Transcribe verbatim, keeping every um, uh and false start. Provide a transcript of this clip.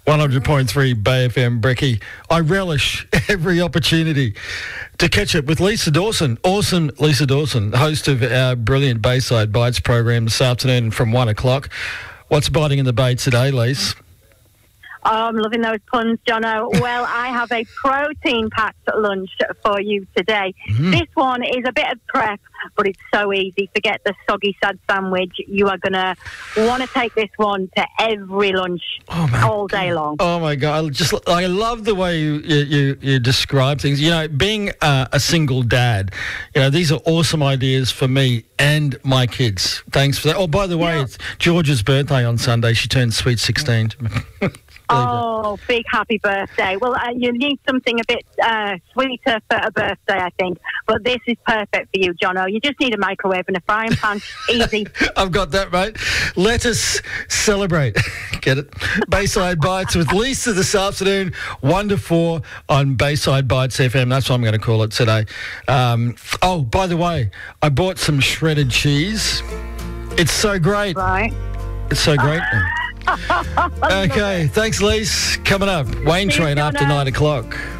one hundred point three Bay F M, Brecky. I relish every opportunity to catch up with Lisa Dawson. Awesome Lisa Dawson, host of our brilliant Bayside Bites program this afternoon from one o'clock. What's biting in the bay today, Lise? Oh, I'm loving those puns, Jono. Well, I have a protein-packed lunch for you today. Mm. This one is a bit of prep, but it's so easy. Forget the soggy, sad sandwich. You are going to want to take this one to every lunch oh, all day long. Oh, my God. I just I love the way you, you, you describe things. You know, being uh, a single dad, you know, these are awesome ideas for me and my kids. Thanks for that. Oh, by the way, yeah. It's George's birthday on Sunday. She turned sweet sixteen. Oh, big happy birthday. Well, uh, you need something a bit uh, sweeter for a birthday, I think. But this is perfect for you, Jono. You just need a microwave and a frying pan. Easy. I've got that, mate. Let us celebrate. Get it? Bayside Bites with Lisa this afternoon, one to four on Bayside Bites F M. That's what I'm going to call it today. Um, oh, by the way, I bought some shredded cheese. It's so great. Right. It's so great. Okay, thanks, Lise. Coming up, Wayne Train after nine o'clock.